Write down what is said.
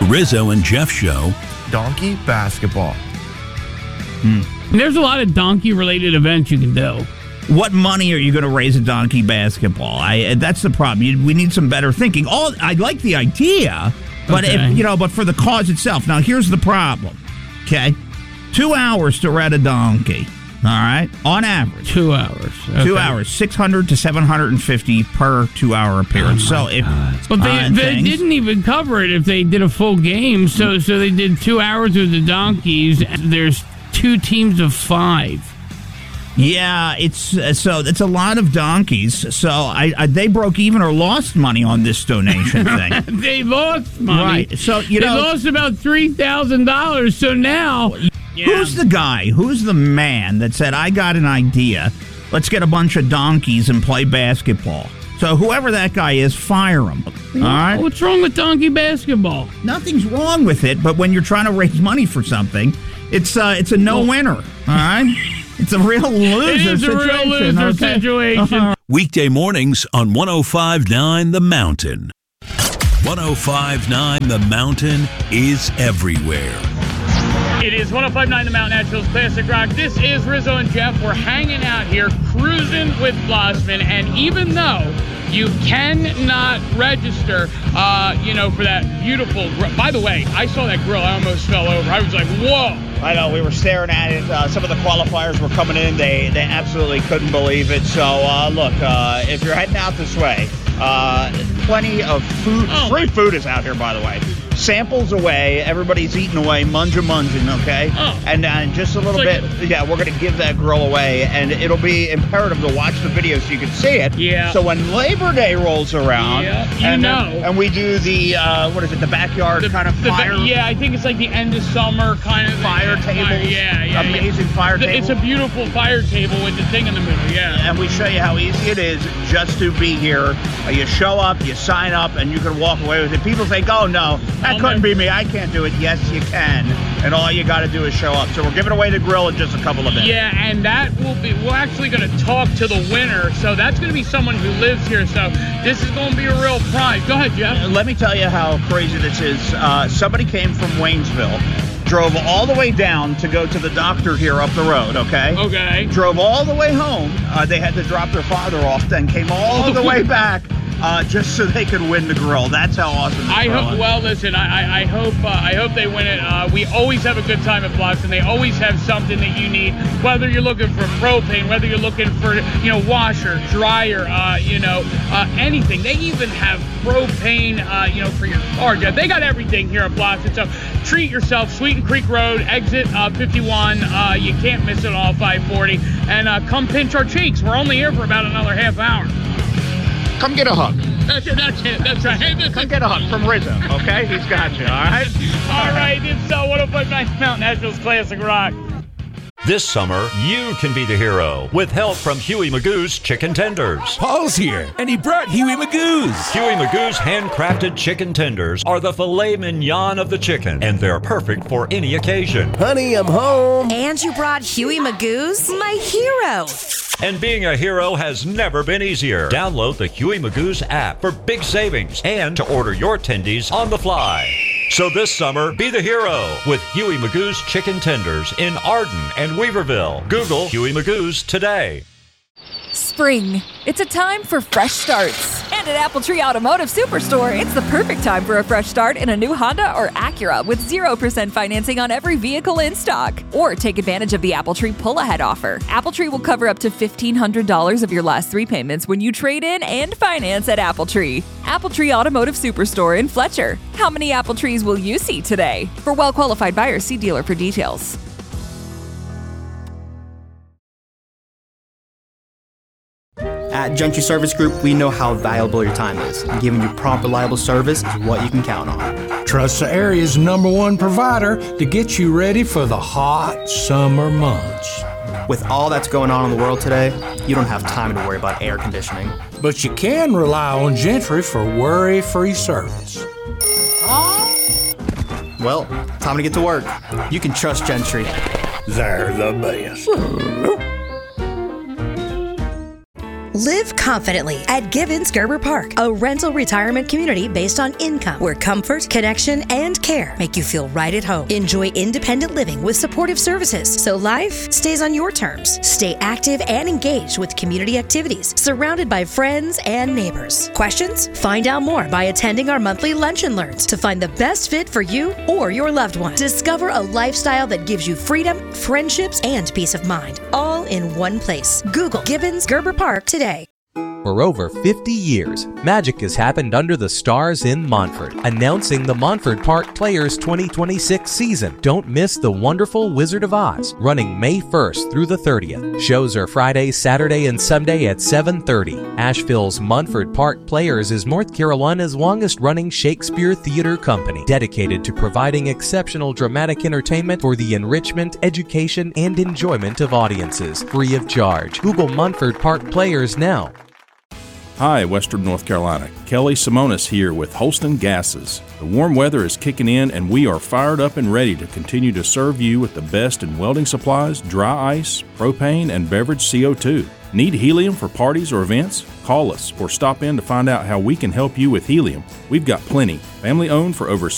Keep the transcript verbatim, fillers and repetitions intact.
Rizzo and Jeff Show. Donkey basketball. Hmm. There's a lot of donkey-related events you can do. What money are you going to raise a donkey basketball? I that's the problem. You, we need some better thinking. All I like the idea, but Okay. if, you know, but for the cause itself. Now here's the problem. Okay, two hours to ride a donkey. All right, on average, Two hours. Okay. two hours, six hundred to seven hundred and fifty per two-hour appearance. Oh so if But they, uh, they things- didn't even cover it if they did a full game. So so they did two hours with the donkeys. And there's two teams of five. Yeah, it's uh, so it's a lot of donkeys. So I, I they broke even or lost money on this donation thing. They lost money. Right. So you they know, lost about three thousand dollars. So now, who's the guy? Who's the man that said, "I got an idea. Let's get a bunch of donkeys and play basketball." So whoever that guy is, fire him. All right. What's wrong with donkey basketball? Nothing's wrong with it, but when you're trying to raise money for something, it's uh, it's a no-winner. All right. It's a real loser It is a situation. real loser okay? situation. Uh-huh. Weekday mornings on one oh five point nine The Mountain. one oh five point nine The Mountain is everywhere. It is one oh five point nine The Mountain Naturals Classic Rock. This is Rizzo and Jeff. We're hanging out here, cruising with Blossman, and even though you cannot register, uh, you know, for that beautiful grill. By the way, I saw that grill. I almost fell over. I was like, whoa. I know, we were staring at it. Uh, some of the qualifiers were coming in. They they absolutely couldn't believe it. So, uh, look, uh, if you're heading out this way, uh, plenty of food. Oh. Free food is out here, by the way. Samples away. Everybody's eating away. Munja munging, okay? Oh. And uh, in just a little It's bit, like- yeah, we're going to give that grill away. And it'll be imperative to watch the video so you can see it. Yeah. So when Labor Day rolls around, Yeah, you and, know. and we do the, uh, what is it, the backyard kind of The- fire. yeah, I think it's like the end of summer kind of Fire yeah, tables. fire- Yeah, yeah. Amazing yeah. fire It's a table. beautiful fire table with the thing in the middle, yeah. And we show you how easy it is just to be here. Uh, you show up, you sign up, and you can walk away with it. People think, oh, no, that Oh, couldn't my- be me. I can't do it. Yes, you can. And all you got to do is show up. So we're giving away the grill in just a couple of minutes. Yeah, and that will be, we're actually going to talk to the winner. So that's going to be someone who lives here. So this is going to be a real prize. Go ahead, Jeff. Let me tell you how crazy this is. Uh, somebody came from Waynesville, drove all the way down to go to the doctor here up the road, okay? Okay. Drove all the way home. Uh, they had to drop their father off, then came all the way back uh, just so they could win the grill. That's how awesome this I grill hope. is. Well, listen. I, I, I hope. Uh, I hope they win it. Uh, we always have a good time at Blocks, and they always have something that you need. Whether you're looking for propane, whether you're looking for you know washer, dryer, uh, you know uh, anything. They even have propane, uh, you know, for your car. Yeah, they got everything here at Blocks. And so treat yourself. Sweeten Creek Road, exit uh, fifty-one. Uh, you can't miss it all. five forty, and uh, come pinch our cheeks. We're only here for about another half hour. Come get a hug. That's it. That's it. That's right. Hey, this Come get a hug from Rizzo, okay? He's got you, all right? All right, it's uh, one oh five point nine Mountain Naturals Classic Rock. This summer, you can be the hero with help from Huey Magoo's Chicken Tenders. Paul's here, and he brought Huey Magoo's. Huey Magoo's handcrafted chicken tenders are the filet mignon of the chicken, and they're perfect for any occasion. Honey, I'm home. And you brought Huey Magoo's? My hero. And being a hero has never been easier. Download the Huey Magoo's app for big savings and to order your tendies on the fly. So this summer, be the hero with Huey Magoo's Chicken Tenders in Arden and Weaverville. Google Huey Magoo's today. Spring. It's a time for fresh starts. And at Appletree Automotive Superstore, it's the perfect time for a fresh start in a new Honda or Acura with zero percent financing on every vehicle in stock. Or take advantage of the Appletree pull-ahead offer. Appletree will cover up to fifteen hundred dollars of your last three payments when you trade in and finance at Appletree. Appletree Automotive Superstore in Fletcher. How many Appletrees will you see today? For well-qualified buyers, see dealer for details. At Gentry Service Group, we know how valuable your time is, and giving you prompt, reliable service is what you can count on. Trust the area's number one provider to get you ready for the hot summer months. With all that's going on in the world today, you don't have time to worry about air conditioning. But you can rely on Gentry for worry-free service. Well, time to get to work. You can trust Gentry. They're the best. Live confidently at Givens Gerber Park, a rental retirement community based on income where comfort, connection, and care make you feel right at home. Enjoy independent living with supportive services so life stays on your terms. Stay active and engaged with community activities, surrounded by friends and neighbors. Questions? Find out more by attending our monthly Lunch and Learns to find the best fit for you or your loved one. Discover a lifestyle that gives you freedom, friendships, and peace of mind, all in one place. Google Givens Gerber Park today. For over fifty years, magic has happened under the stars in Montford. Announcing the Montford Park Players twenty twenty-six season. Don't miss the wonderful Wizard of Oz, running May first through the thirtieth. Shows are Friday, Saturday, and Sunday at seven thirty. Asheville's Montford Park Players is North Carolina's longest-running Shakespeare theater company, dedicated to providing exceptional dramatic entertainment for the enrichment, education, and enjoyment of audiences, free of charge. Google Montford Park Players now. Hi, Western North Carolina. Kelly Simonis here with Holston Gases. The warm weather is kicking in and we are fired up and ready to continue to serve you with the best in welding supplies, dry ice, propane, and beverage C O two. Need helium for parties or events? Call us or stop in to find out how we can help you with helium. We've got plenty. Family owned for over